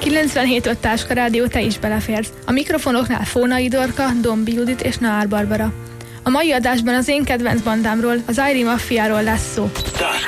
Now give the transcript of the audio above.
97.5 Táska Rádió, te is beleférsz. A mikrofonoknál Fónai Dorka, Dombi Judit és Naár Barbara. A mai adásban az én kedvenc bandámról, az Airi Maffiáról lesz szó. Táska